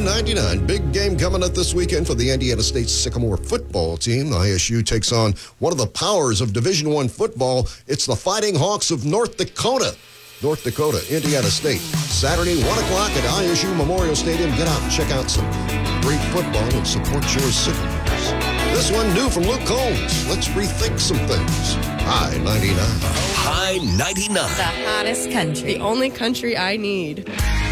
99. Big game coming up this weekend for the Indiana State Sycamore football team. The ISU takes on one of the powers of Division I football. It's the Fighting Hawks of North Dakota. North Dakota, Indiana State. Saturday, 1 o'clock at ISU Memorial Stadium. Get out and check out some great football and support your Sycamores. This one new from Luke Combs. Let's rethink some things. High 99. High 99. The hottest country. The only country I need.